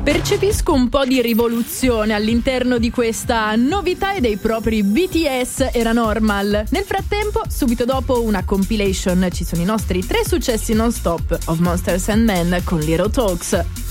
Percepisco un po' di rivoluzione all'interno di questa novità e dei propri BTS era Normal. Nel frattempo, subito dopo una compilation, ci sono i nostri 3 successi non stop of Monsters and Men con Little Talks.